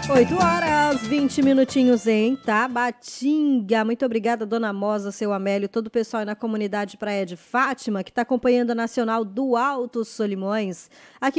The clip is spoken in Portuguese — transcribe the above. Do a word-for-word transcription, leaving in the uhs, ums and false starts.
oito horas, vinte minutinhos em Tabatinga. Muito obrigada, dona Mosa, seu Amélio, todo o pessoal aí na comunidade Praia de Fátima, que está acompanhando a Nacional do Alto Solimões. Aqui